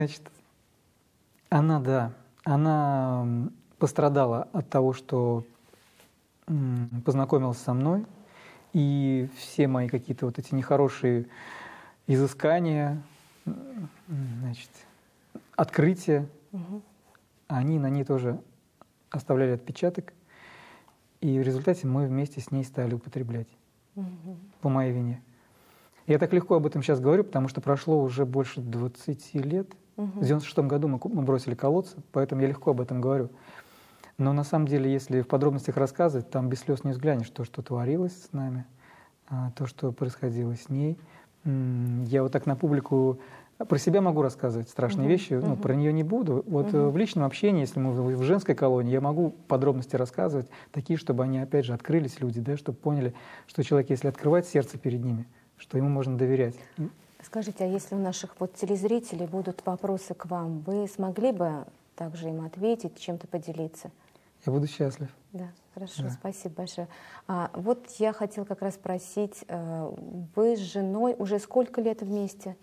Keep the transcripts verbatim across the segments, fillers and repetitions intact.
Значит, она, да, она пострадала от того, что познакомилась со мной, и все мои какие-то вот эти нехорошие изыскания, значит, открытия, угу. они на ней тоже оставляли отпечаток, и в результате мы вместе с ней стали употреблять угу. по моей вине. Я так легко об этом сейчас говорю, потому что прошло уже больше двадцати лет. Угу. В девяносто шестом году мы, мы бросили колоться, поэтому я легко об этом говорю. Но на самом деле, если в подробностях рассказывать, там без слез не взглянешь то, что творилось с нами, то, что происходило с ней. Я вот так на публику про себя могу рассказывать страшные uh-huh. вещи, uh-huh. ну, про нее не буду. Вот uh-huh. в личном общении, если мы в женской колонии, я могу подробности рассказывать, такие, чтобы они, опять же, открылись, люди, да, чтобы поняли, что человек, если открывает сердце перед ними, что ему можно доверять. Скажите, а если у наших вот телезрителей будут вопросы к вам, вы смогли бы также им ответить, чем-то поделиться? Я буду счастлив. Да, хорошо, да. Спасибо большое. А, вот я хотела как раз спросить, вы с женой уже сколько лет вместе?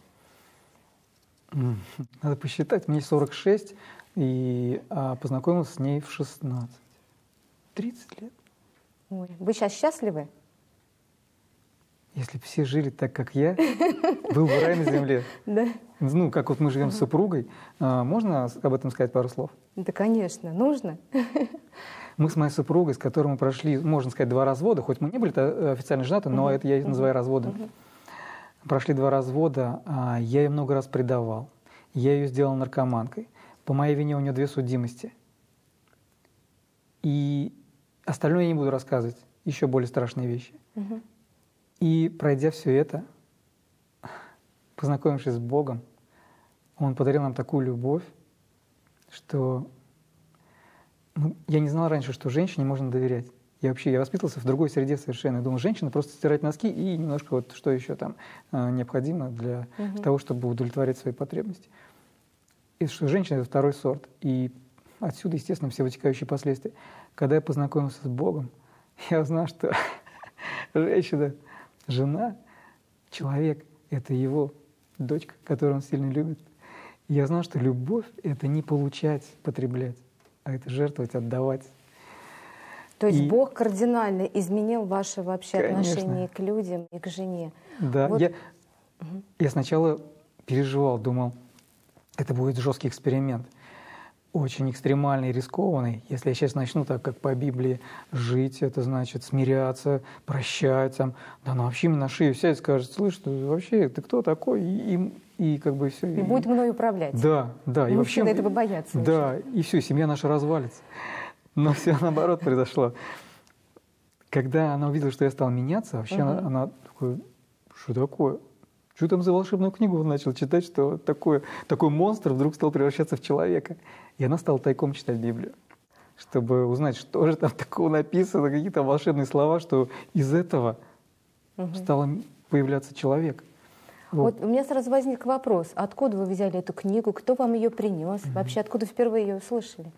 Надо посчитать, мне сорок шесть, и а, познакомился с ней в шестнадцать. тридцать лет. Ой, вы сейчас счастливы? Если бы все жили так, как я, был бы рай на земле. Да. Ну, как вот мы живем с супругой. Можно об этом сказать пару слов? Да, конечно, нужно. Мы с моей супругой, с которой мы прошли, можно сказать, два развода, хоть мы не были официально женаты, но это я называю разводом. Прошли два развода, я ее много раз предавал. Я ее сделал наркоманкой. По моей вине у нее две судимости. И остальное я не буду рассказывать. Еще более страшные вещи. И пройдя все это, познакомившись с Богом, Он подарил нам такую любовь, что ну, я не знал раньше, что женщине можно доверять. Я вообще я воспитывался в другой среде совершенно. Я думал, женщина просто стирать носки и немножко вот что еще там э, необходимо для угу. того, чтобы удовлетворять свои потребности. И что женщина — это второй сорт. И отсюда, естественно, все вытекающие последствия. Когда я познакомился с Богом, я узнал, что женщина, жена, человек — это его дочка, которую он сильно любит. И я знал, что любовь — это не получать, потреблять, а это жертвовать, отдавать. То есть и... Бог кардинально изменил ваше вообще Конечно. отношение к людям и к жене. Да, вот. я, угу. я сначала переживал, думал, это будет жесткий эксперимент, очень экстремальный, рискованный. Если я сейчас начну так, как по Библии, жить, это значит смиряться, прощать, там, да она вообще мне на шею сядет и скажет, слышь, ты вообще, ты кто такой? И, и, и как бы все. И, и будет мной управлять. Да, да. И вообще этого боятся. Да, очень. И все, семья наша развалится. Но все наоборот произошло. Когда она увидела, что я стал меняться, вообще uh-huh. она, она такая, что такое? Что там за волшебную книгу он начал читать, что такое, такой монстр вдруг стал превращаться в человека? И она стала тайком читать Библию, чтобы узнать, что же там такого написано, какие-то волшебные слова, что из этого uh-huh. стал появляться человек. Вот. вот у меня сразу возник вопрос, откуда вы взяли эту книгу, кто вам ее принес, uh-huh. вообще откуда впервые ее услышали?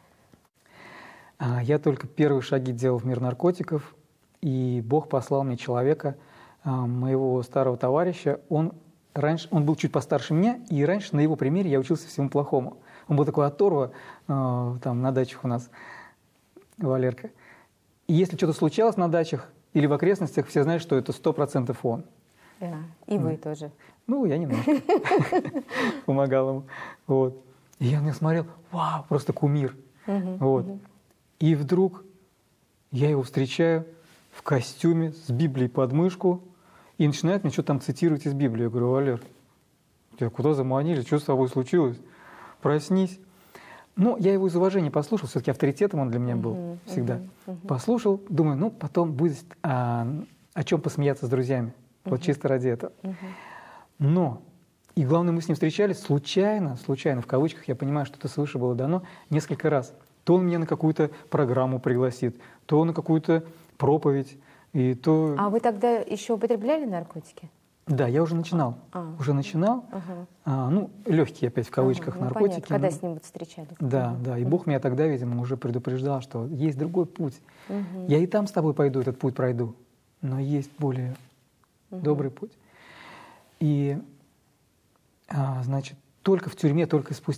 Я только первые шаги делал в мир наркотиков, и Бог послал мне человека, моего старого товарища. Он, раньше, он был чуть постарше меня, и раньше на его примере я учился всему плохому. Он был такой оторва там, на дачах у нас, Валерка. И если что-то случалось на дачах или в окрестностях, все знают, что это сто процентов он. Да, и вы тоже. Ну, я немножко помогал ему. Вот. И я на него смотрел, вау, просто кумир. Вот. И вдруг я его встречаю в костюме с Библией под мышку и начинает мне что-то там цитировать из Библии. Я говорю, Валер, тебя куда заманили, что с тобой случилось? Проснись. Ну, я его из уважения послушал, все-таки авторитетом он для меня был uh-huh, всегда. Uh-huh, uh-huh. Послушал, думаю, ну, потом будет а, о чем посмеяться с друзьями. Uh-huh. Вот чисто ради этого. Uh-huh. Но, и главное, мы с ним встречались случайно, случайно, в кавычках, я понимаю, что это свыше было дано, несколько раз. То он меня на какую-то программу пригласит, то на какую-то проповедь. И то... А вы тогда еще употребляли наркотики? Да, я уже начинал. А, уже начинал. Ага. А, ну, легкие опять в кавычках ага, ну, наркотики. Понятно. Когда ну, с ним вот встречались? Да, да. И Бог меня тогда, видимо, уже предупреждал, что есть другой путь. Угу. Я и там с тобой пойду, этот путь пройду. Но есть более угу. добрый путь. И, а, значит, только в тюрьме, только спустя